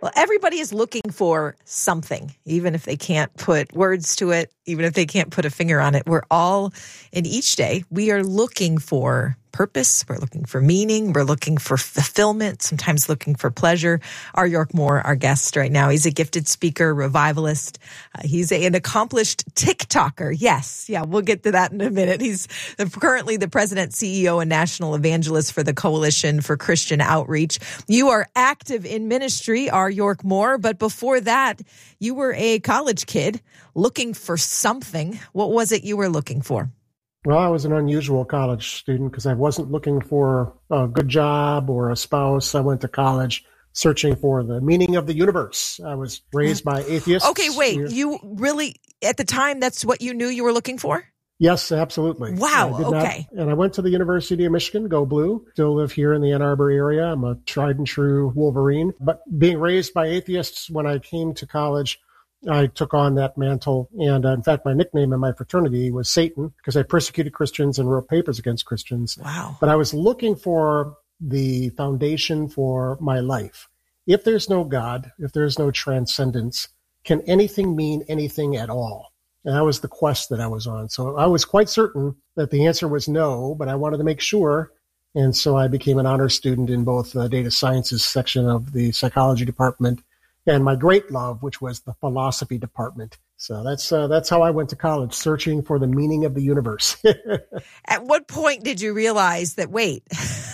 Well, everybody is looking for something, even if they can't put words to it, even if they can't put a finger on it. We're all, in each day, we are looking for purpose. We're looking for meaning. We're looking for fulfillment, sometimes looking for pleasure. R. York Moore, our guest right now, he's a gifted speaker, revivalist. He's an accomplished TikToker. Yes. Yeah, we'll get to that in a minute. He's currently the president, CEO, and national evangelist for the Coalition for Christian Outreach. You are active in ministry, R. York Moore, but before that, you were a college kid looking for something. What was it you were looking for? Well, I was an unusual college student because I wasn't looking for a good job or a spouse. I went to college searching for the meaning of the universe. I was raised by atheists. Okay, wait. You really, at the time, that's what you knew you were looking for? Yes, absolutely. Wow, okay. And I went to the University of Michigan, go Blue. Still live here in the Ann Arbor area. I'm a tried and true Wolverine. But being raised by atheists, when I came to college, I took on that mantle. And in fact, my nickname in my fraternity was Satan because I persecuted Christians and wrote papers against Christians. Wow. But I was looking for the foundation for my life. If there's no God, if there's no transcendence, can anything mean anything at all? And that was the quest that I was on. So I was quite certain that the answer was no, but I wanted to make sure. And so I became an honor student in both the data sciences section of the psychology department and my great love, which was the philosophy department. So that's how I went to college, searching for the meaning of the universe. At what point did you realize that, wait,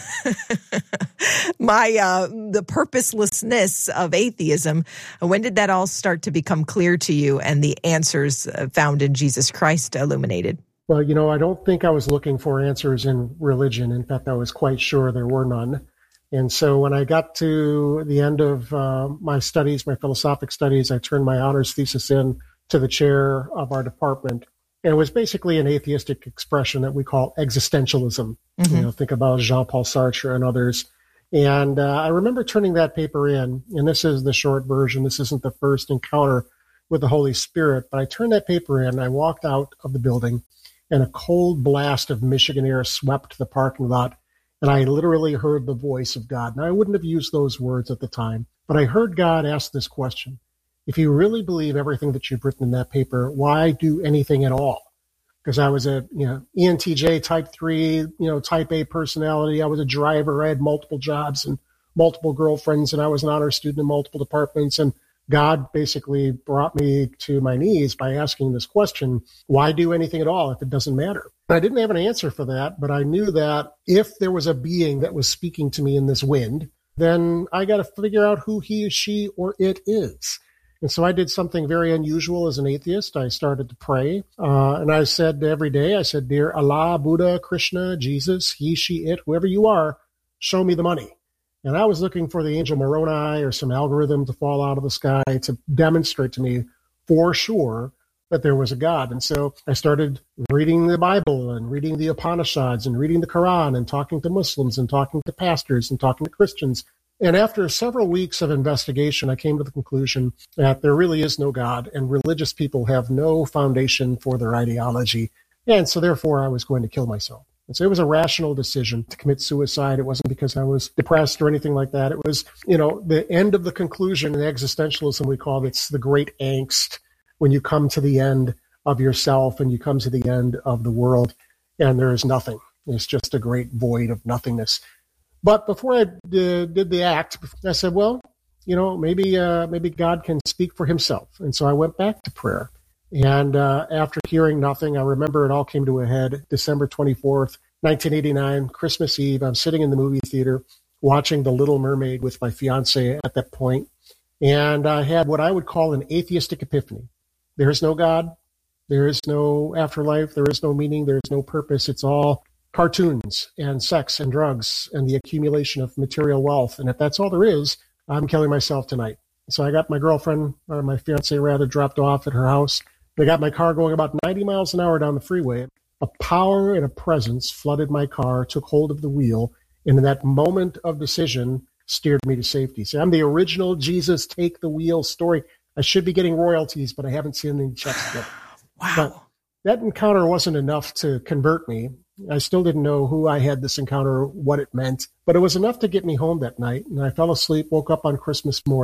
the purposelessness of atheism, when did that all start to become clear to you and the answers found in Jesus Christ illuminated? Well, I don't think I was looking for answers in religion. In fact, I was quite sure there were none. And so when I got to the end of my studies, my philosophic studies, I turned my honors thesis in to the chair of our department. And it was basically an atheistic expression that we call existentialism. Mm-hmm. Think about Jean-Paul Sartre and others. And I remember turning that paper in, and this is the short version. This isn't the first encounter with the Holy Spirit, but I turned that paper in. I walked out of the building, and a cold blast of Michigan air swept the parking lot. And I literally heard the voice of God. Now, I wouldn't have used those words at the time, but I heard God ask this question. If you really believe everything that you've written in that paper, why do anything at all? Because I was a ENTJ type 3, type A personality. I was a driver. I had multiple jobs and multiple girlfriends, and I was an honor student in multiple departments. And God basically brought me to my knees by asking this question, why do anything at all if it doesn't matter? I didn't have an answer for that, but I knew that if there was a being that was speaking to me in this wind, then I got to figure out who he, she, or it is. And so I did something very unusual as an atheist. I started to pray, and I said every day, Dear Allah, Buddha, Krishna, Jesus, he, she, it, whoever you are, show me the money. And I was looking for the angel Moroni or some algorithm to fall out of the sky to demonstrate to me for sure that there was a God. And so I started reading the Bible and reading the Upanishads and reading the Quran and talking to Muslims and talking to pastors and talking to Christians. And after several weeks of investigation, I came to the conclusion that there really is no God and religious people have no foundation for their ideology. And so therefore I was going to kill myself. And so it was a rational decision to commit suicide. It wasn't because I was depressed or anything like that. It was, the end of the conclusion in existentialism, we call it, it's the great angst when you come to the end of yourself and you come to the end of the world and there is nothing. It's just a great void of nothingness. But before I did the act, I said, well, maybe God can speak for himself. And so I went back to prayer. And after hearing nothing, I remember it all came to a head. December 24th, 1989, Christmas Eve, I'm sitting in the movie theater watching The Little Mermaid with my fiance at that point. And I had what I would call an atheistic epiphany. There is no God. There is no afterlife. There is no meaning. There is no purpose. It's all cartoons and sex and drugs and the accumulation of material wealth. And if that's all there is, I'm killing myself tonight. So I got my girlfriend, or my fiance rather, dropped off at her house. I got my car going about 90 miles an hour down the freeway. A power and a presence flooded my car, took hold of the wheel, and in that moment of decision, steered me to safety. So I'm the original Jesus take the wheel story. I should be getting royalties, but I haven't seen any checks yet. Wow. But that encounter wasn't enough to convert me. I still didn't know who I had this encounter, what it meant, but it was enough to get me home that night. And I fell asleep, woke up on Christmas morning.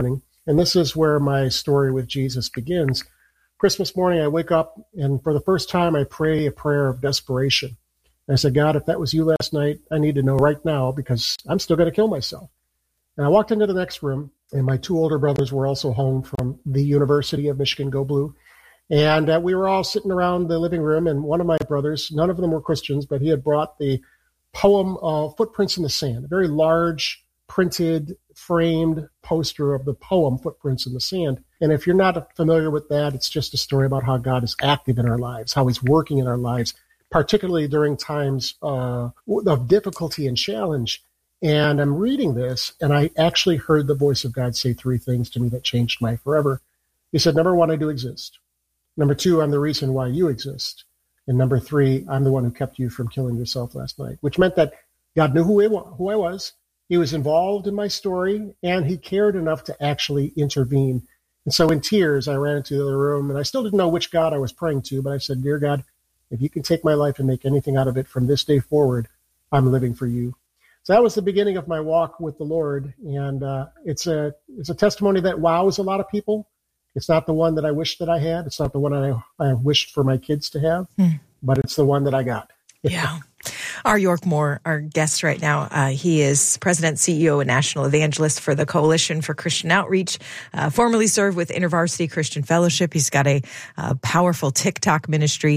And this is where my story with Jesus begins. Christmas morning, I wake up, and for the first time, I pray a prayer of desperation. I said, God, if that was you last night, I need to know right now because I'm still going to kill myself. And I walked into the next room, and my two older brothers were also home from the University of Michigan, Go Blue. And we were all sitting around the living room, and one of my brothers, none of them were Christians, but he had brought the poem Footprints in the Sand, a very large, printed, framed poster of the poem Footprints in the Sand. And if you're not familiar with that, it's just a story about how God is active in our lives, how he's working in our lives, particularly during times of difficulty and challenge. And I'm reading this, and I actually heard the voice of God say three things to me that changed my forever. He said, number one, I do exist. Number two, I'm the reason why you exist. And number three, I'm the one who kept you from killing yourself last night, which meant that God knew who I was. He was involved in my story, and he cared enough to actually intervene. And so in tears, I ran into the other room, and I still didn't know which God I was praying to, but I said, dear God, if you can take my life and make anything out of it from this day forward, I'm living for you. So that was the beginning of my walk with the Lord, and it's a testimony that wows a lot of people. It's not the one that I wish that I had. It's not the one I wished for my kids to have, but it's the one that I got. Yeah. R. York Moore, our guest right now, he is President, CEO, and National Evangelist for the Coalition for Christian Outreach, formerly served with InterVarsity Christian Fellowship. He's got a powerful TikTok ministry.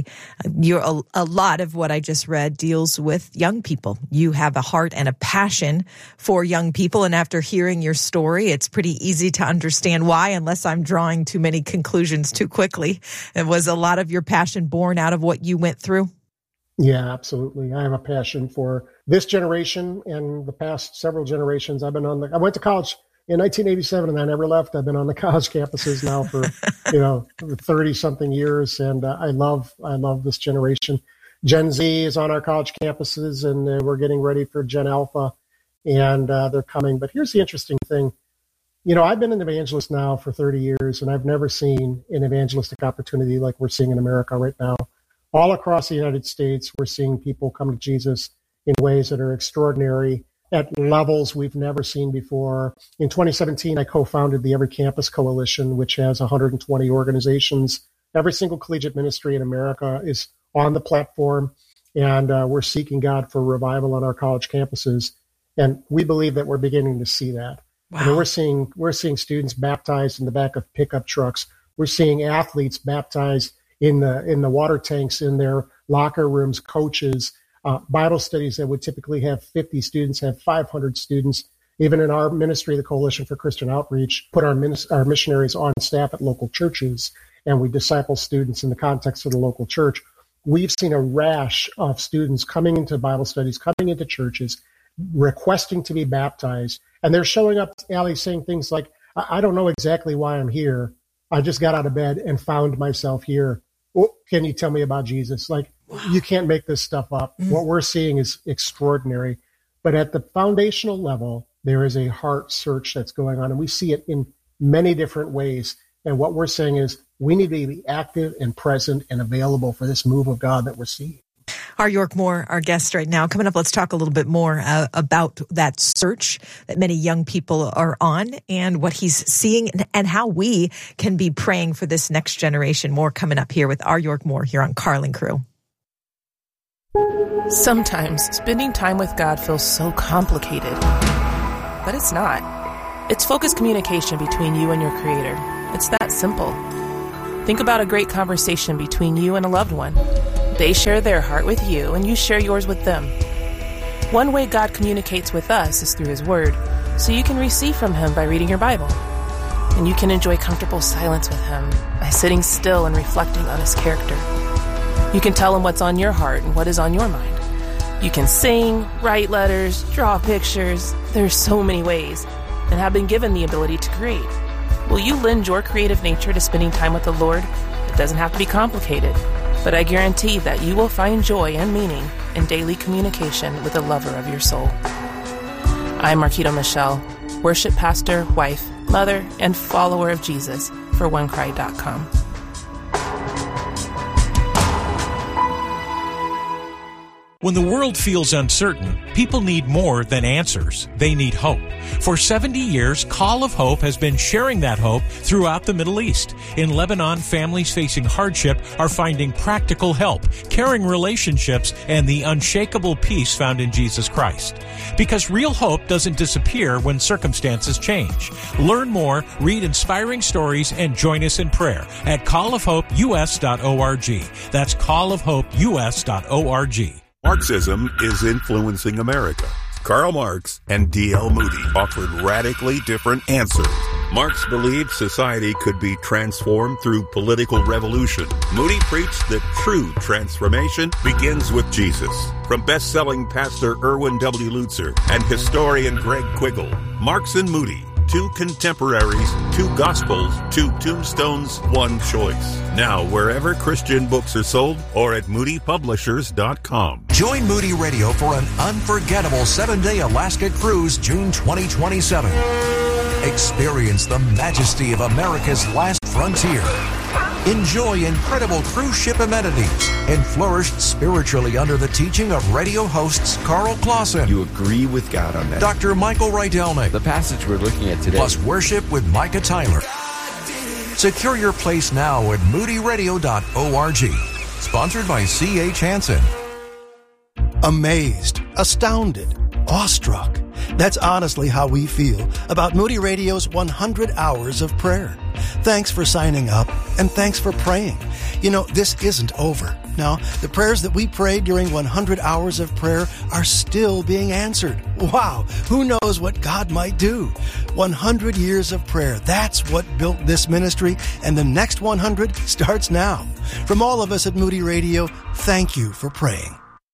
A lot of what I just read deals with young people. You have a heart and a passion for young people, and after hearing your story, it's pretty easy to understand why, unless I'm drawing too many conclusions too quickly. It was a lot of your passion born out of what you went through. Yeah, absolutely. I have a passion for this generation and the past several generations. I went to college in 1987 and I never left. I've been on the college campuses now for, 30 something years. And I love this generation. Gen Z is on our college campuses and we're getting ready for Gen Alpha and they're coming. But here's the interesting thing. I've been an evangelist now for 30 years and I've never seen an evangelistic opportunity like we're seeing in America right now. All across the United States, we're seeing people come to Jesus in ways that are extraordinary at levels we've never seen before. In 2017, I co-founded the Every Campus Coalition, which has 120 organizations. Every single collegiate ministry in America is on the platform, and we're seeking God for revival on our college campuses. And we believe that we're beginning to see that. Wow. I mean, we're seeing students baptized in the back of pickup trucks. We're seeing athletes baptized in the water tanks in their locker rooms, coaches, Bible studies that would typically have 50 students, have 500 students. Even in our ministry, the Coalition for Christian Outreach, put our missionaries on staff at local churches, and we disciple students in the context of the local church. We've seen a rash of students coming into Bible studies, coming into churches, requesting to be baptized, and they're showing up, Allie, saying things like, I don't know exactly why I'm here. I just got out of bed and found myself here. Can you tell me about Jesus? Like, wow. You can't make this stuff up. What we're seeing is extraordinary. But at the foundational level, there is a heart search that's going on, and we see it in many different ways. And what we're saying is we need to be active and present and available for this move of God that we're seeing. R. York Moore, our guest right now. Coming up, let's talk a little bit more about that search that many young people are on and what he's seeing and how we can be praying for this next generation. More coming up here with R. York Moore here on Carling Crew. Sometimes spending time with God feels so complicated, but it's not. It's focused communication between you and your Creator. It's that simple. Think about a great conversation between you and a loved one. They share their heart with you, and you share yours with them. One way God communicates with us is through His Word, so you can receive from Him by reading your Bible. And you can enjoy comfortable silence with Him by sitting still and reflecting on His character. You can tell Him what's on your heart and what is on your mind. You can sing, write letters, draw pictures. There's so many ways, and have been given the ability to create. Will you lend your creative nature to spending time with the Lord? It doesn't have to be complicated. But I guarantee that you will find joy and meaning in daily communication with the lover of your soul. I'm Marquita Michelle, worship pastor, wife, mother, and follower of Jesus for OneCry.com. When the world feels uncertain, people need more than answers. They need hope. For 70 years, Call of Hope has been sharing that hope throughout the Middle East. In Lebanon, families facing hardship are finding practical help, caring relationships, and the unshakable peace found in Jesus Christ. Because real hope doesn't disappear when circumstances change. Learn more, read inspiring stories, and join us in prayer at callofhopeus.org. That's callofhopeus.org. Marxism is influencing America. Karl Marx and D.L. Moody offered radically different answers. Marx believed society could be transformed through political revolution. Moody preached that true transformation begins with Jesus. From best-selling pastor Erwin W. Lutzer and historian Greg Quiggle, Marx and Moody, two contemporaries, two gospels, two tombstones, one choice. Now, wherever Christian books are sold or at moodypublishers.com. Join Moody Radio for an unforgettable 7-day Alaska cruise, June 2027. Experience the majesty of America's last frontier. Enjoy incredible cruise ship amenities and flourish spiritually under the teaching of radio hosts Carl Clausen. You agree with God on that. Dr. Michael Rydelnik. The passage we're looking at today. Plus worship with Micah Tyler. Secure your place now at moodyradio.org. Sponsored by C.H. Hansen. Amazed, astounded, awestruck. That's honestly how we feel about Moody Radio's 100 Hours of Prayer. Thanks for signing up, and thanks for praying. You know, this isn't over. Now, the prayers that we prayed during 100 Hours of Prayer are still being answered. Wow, who knows what God might do? 100 years of prayer, that's what built this ministry, and the next 100 starts now. From all of us at Moody Radio, thank you for praying.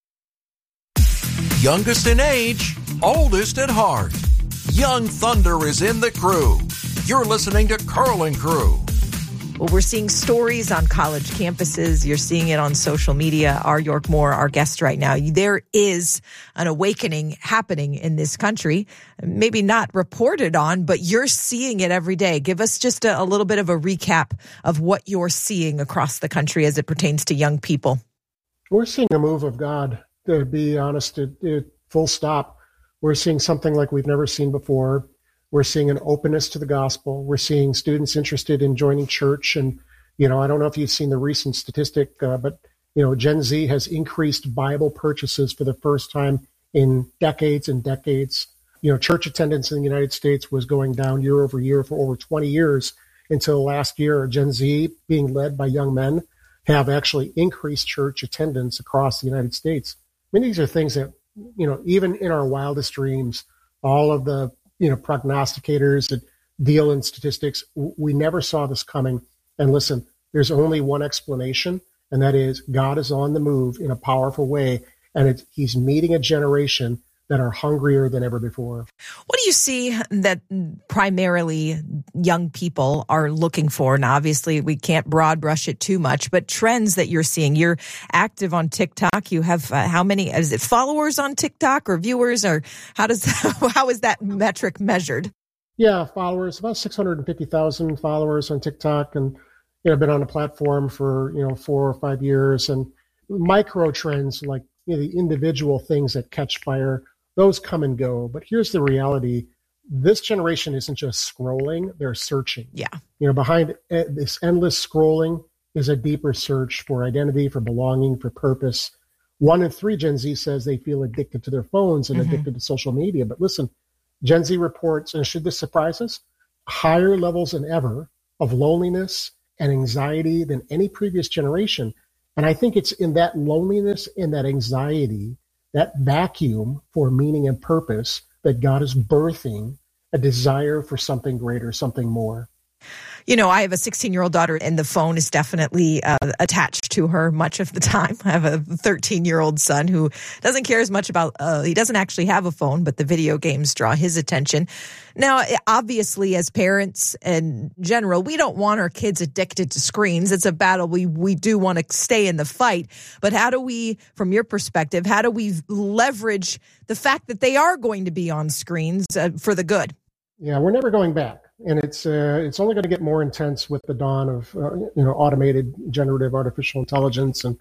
Youngest in age, oldest at heart. Young Thunder is in the crew. You're listening to Carl and Crew. Well, we're seeing stories on college campuses. You're seeing it on social media. R. York Moore, our guest right now. There is an awakening happening in this country. Maybe not reported on, but you're seeing it every day. Give us just a little bit of a recap of what you're seeing across the country as it pertains to young people. We're seeing a move of God, to be honest, full stop. We're seeing something like we've never seen before. We're seeing an openness to the gospel. We're seeing students interested in joining church. And, I don't know if you've seen the recent statistic, but, Gen Z has increased Bible purchases for the first time in decades and decades. Church attendance in the United States was going down year over year for over 20 years until last year. Gen Z, being led by young men, have actually increased church attendance across the United States. I mean, these are things that, even in our wildest dreams, all of the prognosticators that deal in statistics, we never saw this coming. And listen, there's only one explanation, and that is God is on the move in a powerful way, and he's meeting a generation that are hungrier than ever before. What do you see that primarily young people are looking for? And obviously, we can't broad brush it too much, but trends that you're seeing. You're active on TikTok. You have how many? Is it followers on TikTok or viewers, or how is that metric measured? Yeah, followers, about 650,000 followers on TikTok, and I've been on the platform for 4 or 5 years. And micro trends like the individual things that catch fire, those come and go. But here's the reality. This generation isn't just scrolling, they're searching. Yeah. Behind this endless scrolling is a deeper search for identity, for belonging, for purpose. 1 in 3 Gen Z says they feel addicted to their phones and addicted to social media. But listen, Gen Z reports, and should this surprise us, higher levels than ever of loneliness and anxiety than any previous generation. And I think it's in that loneliness and that anxiety, that vacuum for meaning and purpose, that God is birthing a desire for something greater, something more. I have a 16-year-old daughter, and the phone is definitely attached to her much of the time. I have a 13-year-old son who doesn't care as much about, he doesn't actually have a phone, but the video games draw his attention. Now, obviously, as parents in general, we don't want our kids addicted to screens. It's a battle we do want to stay in the fight. But how do we, from your perspective, how do we leverage the fact that they are going to be on screens for the good? Yeah, we're never going back. And it's only going to get more intense with the dawn of automated generative artificial intelligence and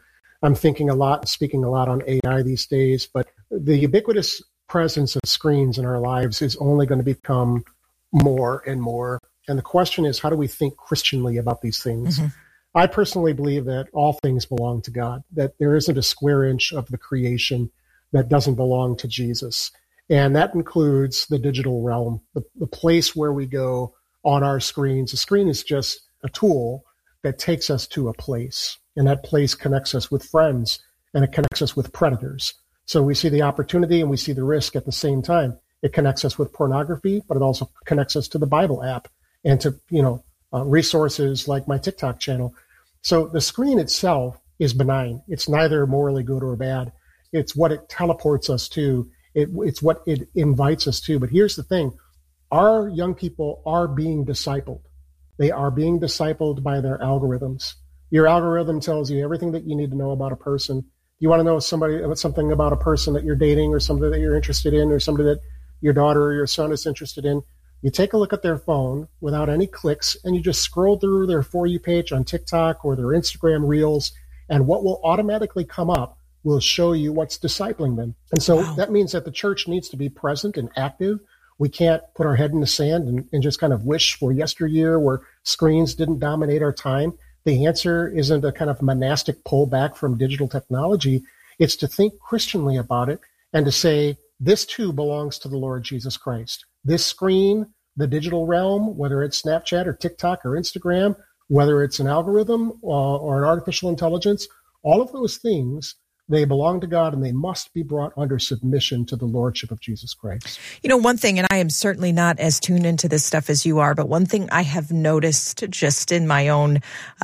I'm thinking a lot, speaking a lot on AI these days, but the ubiquitous presence of screens in our lives is only going to become more and more. And the question is, how do we think Christianly about these things? Mm-hmm. I personally believe that all things belong to God, that there isn't a square inch of the creation that doesn't belong to Jesus. And that includes the digital realm, the place where we go on our screens. A screen is just a tool that takes us to a place, and that place connects us with friends, and it connects us with predators. So we see the opportunity and we see the risk at the same time. It connects us with pornography, but it also connects us to the Bible app and to, resources like my TikTok channel. So the screen itself is benign. It's neither morally good or bad. It's what it teleports us to. It's what it invites us to. But here's the thing. Our young people are being discipled. They are being discipled by their algorithms. Your algorithm tells you everything that you need to know about a person. You want to know something about a person that you're dating or somebody that you're interested in or somebody that your daughter or your son is interested in. You take a look at their phone without any clicks and you just scroll through their For You page on TikTok or their Instagram Reels, and what will automatically come up will show you what's discipling them. And so that means that the church needs to be present and active. We can't put our head in the sand and just kind of wish for yesteryear where screens didn't dominate our time. The answer isn't a kind of monastic pullback from digital technology. It's to think Christianly about it and to say, this too belongs to the Lord Jesus Christ. This screen, the digital realm, whether it's Snapchat or TikTok or Instagram, whether it's an algorithm or an artificial intelligence, all of those things, they belong to God and they must be brought under submission to the Lordship of Jesus Christ. One thing, and I am certainly not as tuned into this stuff as you are, but one thing I have noticed just in my own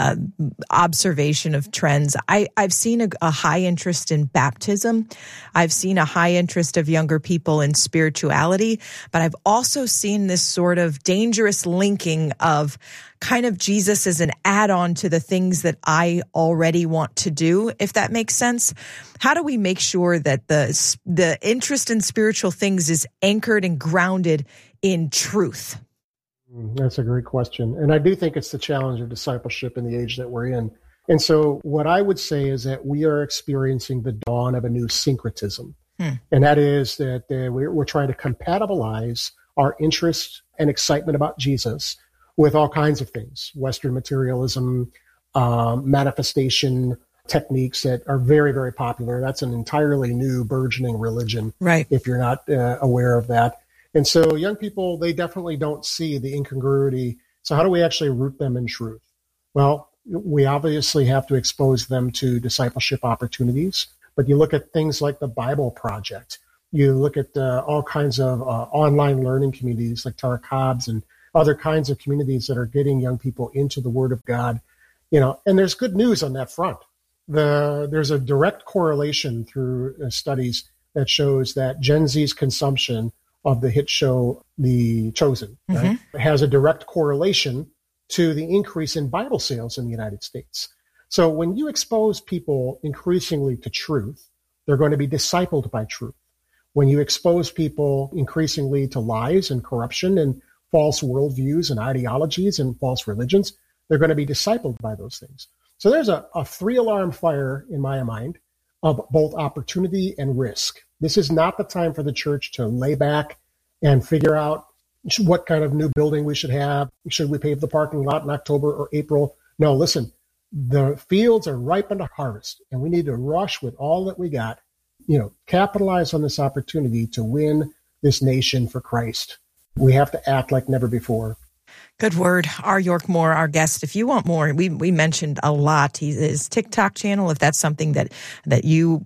observation of trends, I've seen a high interest in baptism. I've seen a high interest of younger people in spirituality, but I've also seen this sort of dangerous linking of kind of Jesus as an add-on to the things that I already want to do, if that makes sense. How do we make sure that the interest in spiritual things is anchored and grounded in truth? That's a great question. And I do think it's the challenge of discipleship in the age that we're in. And so what I would say is that we are experiencing the dawn of a new syncretism. And that is that we're trying to compatibilize our interest and excitement about Jesus with all kinds of things, Western materialism, manifestation techniques that are very, very popular. That's an entirely new burgeoning religion, right? If you're not aware of that. And so young people, they definitely don't see the incongruity. So how do we actually root them in truth? Well, we obviously have to expose them to discipleship opportunities, but you look at things like the Bible Project. You look at all kinds of online learning communities like Tara Cobb's and other kinds of communities that are getting young people into the Word of God, and there's good news on that front. There's a direct correlation through studies that shows that Gen Z's consumption of the hit show, The Chosen, right, has a direct correlation to the increase in Bible sales in the United States. So when you expose people increasingly to truth, they're going to be discipled by truth. When you expose people increasingly to lies and corruption and false worldviews and ideologies and false religions, they're going to be discipled by those things. So there's a 3-alarm fire in my mind of both opportunity and risk. This is not the time for the church to lay back and figure out what kind of new building we should have. Should we pave the parking lot in October or April? No, listen, the fields are ripe unto harvest, and we need to rush with all that we got, capitalize on this opportunity to win this nation for Christ. We have to act like never before. Good word. R. York Moore, our guest. If you want more, we mentioned a lot. His TikTok channel, if that's something that you